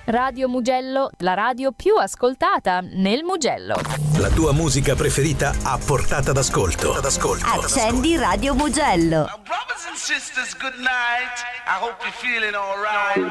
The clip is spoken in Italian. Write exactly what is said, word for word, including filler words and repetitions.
Radio Mugello, la radio più ascoltata nel Mugello. La tua musica preferita a portata d'ascolto. Accendi Radio Mugello. Brothers and sisters, good night. I hope you're feeling all right.